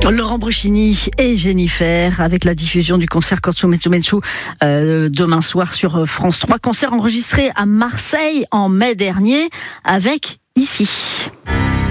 Laurent Brocchini et Jennifer avec la diffusion du concert Corso Metsu Metsu demain soir sur France 3. Concert enregistré à Marseille en mai dernier avec Ici.